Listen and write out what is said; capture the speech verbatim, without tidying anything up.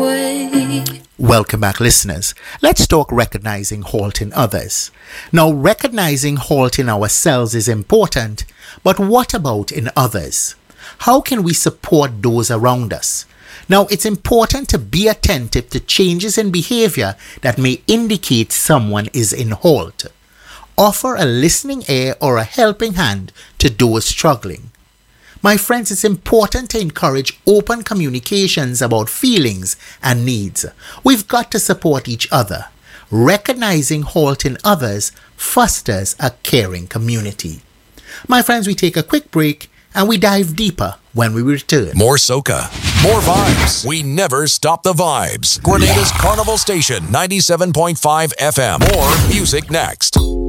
way. Welcome back, listeners. Let's talk recognizing halt in others. Now, recognizing halt in ourselves is important, but what about in others? How can we support those around us? Now, it's important to be attentive to changes in behavior that may indicate someone is in halt. Offer a listening ear or a helping hand to those struggling. My friends, it's important to encourage open communications about feelings and needs. We've got to support each other. Recognizing halt in others fosters a caring community. My friends, we take a quick break and we dive deeper when we return. More soca, more vibes. We never stop the vibes. Grenada's Carnival Station, ninety-seven point five F M. More music next.